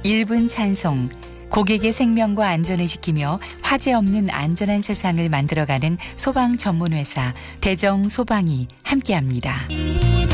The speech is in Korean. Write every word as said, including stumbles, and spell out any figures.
일 분 찬송, 고객의 생명과 안전을 지키며 화재 없는 안전한 세상을 만들어가는 소방 전문회사 대정소방이 함께합니다.